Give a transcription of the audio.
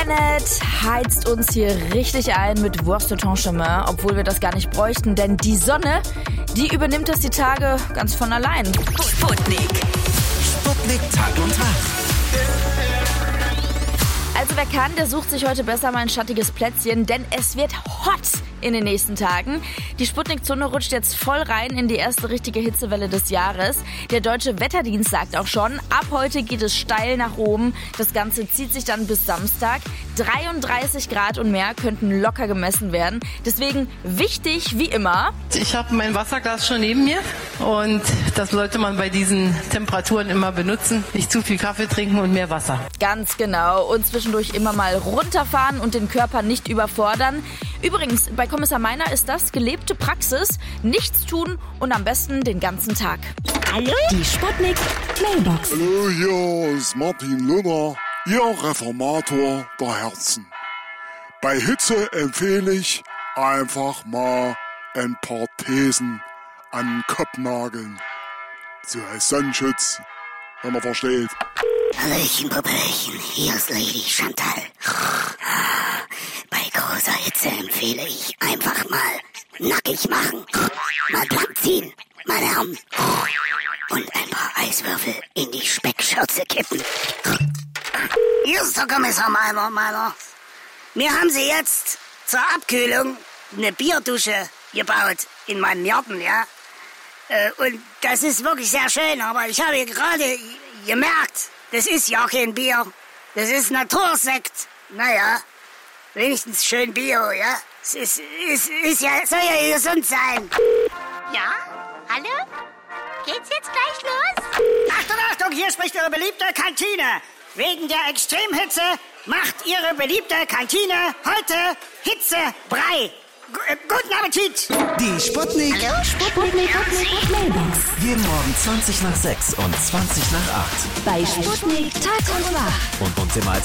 Internet heizt uns hier richtig ein mit Wurst de Tonchemin, obwohl wir das gar nicht bräuchten, denn die Sonne, die übernimmt es die Tage ganz von allein. Sputnik. Sputnik Tag und Tag. Also wer kann, der sucht sich heute besser mal ein schattiges Plätzchen, denn es wird hot in den nächsten Tagen. Die Sputnik-Zone rutscht jetzt voll rein in die erste richtige Hitzewelle des Jahres. Der Deutsche Wetterdienst sagt auch schon, ab heute geht es steil nach oben. Das Ganze zieht sich dann bis Samstag. 33 Grad und mehr könnten locker gemessen werden. Deswegen wichtig wie immer. Ich habe mein Wasserglas schon neben mir und das sollte man bei diesen Temperaturen immer benutzen. Nicht zu viel Kaffee trinken und mehr Wasser. Ganz genau. Und zwischendurch immer mal runterfahren und den Körper nicht überfordern. Übrigens, bei Kommissar Meiner ist das gelebte Praxis. Nichts tun und am besten den ganzen Tag. Hallo? Die Sputnik Mailbox. Hallo, hier ist Martin Luther, Ihr Reformator der Herzen. Bei Hitze empfehle ich einfach mal ein paar Thesen an den Kopf nageln. So als Sonnenschutz, wenn man versteht. Hallöchen, Puppelchen, hier ist Lady Chantal. Bei großer Hitze empfehle ich einfach mal nackig machen, mal blank ziehen, meine Herren. Und ein paar Eiswürfel in die Speckschürze kippen. Hier ist der Kommissar Meiner. Mir haben sie jetzt zur Abkühlung eine Bierdusche gebaut in meinem Garten, ja. Und das ist wirklich sehr schön, aber ich habe gerade gemerkt, das ist ja kein Bier. Das ist Natursekt. Naja, wenigstens schön Bio, ja. Es ist ja, soll ja gesund sein. Ja? Hallo? Geht's jetzt gleich los? Achtung, hier spricht Ihre beliebte Kantine. Wegen der Extremhitze macht Ihre beliebte Kantine heute Hitzebrei. Guten Appetit! Die Sputnik. Hallo, Sputnik. Mailbox. Jeden Morgen 20 nach 6 und 20 nach 8. Bei Sputnik Tag und Nacht. Und uns immer als